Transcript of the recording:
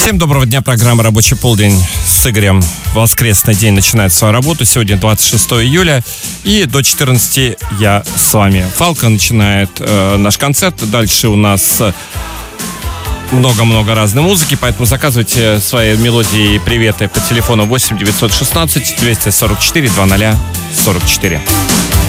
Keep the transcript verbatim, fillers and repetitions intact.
Всем доброго дня. Программа «Рабочий полдень» с Игорем. Воскресный день начинает свою работу. Сегодня двадцать шестого июля. И до четырнадцати я с вами. Фалка начинает э, наш концерт. Дальше у нас много-много разной музыки. Поэтому заказывайте свои мелодии и приветы по телефону восемь девятьсот шестнадцать двести сорок четыре двадцать сорок четыре.